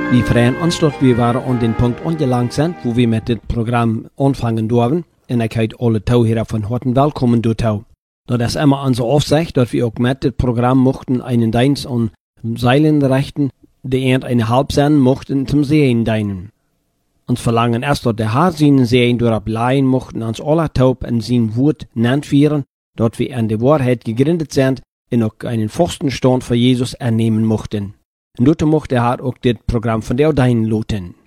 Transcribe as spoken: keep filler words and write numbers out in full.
Wir freuen uns, dass wir waren an den Punkt angelangt sind, wo wir mit dem Programm anfangen dürfen. Und ich heiße alle Zuhörer von Harten willkommen dort. Das ist immer unsere Aufsicht, dass wir auch mit dem Programm mochten einen Dienst an Seilen richten, die erst eine halb sein mochten zum Sehen dienen. Uns verlangen erst, dass der Herr seinen Sehen durch ableihen mochten, uns alle taub in sein Wort nennt werden, dass wir an der Wahrheit gegründet sind und auch einen festen Stand für Jesus ernehmen mochten. Und dort mochte der Herr auch das Programm von der Deinen loten.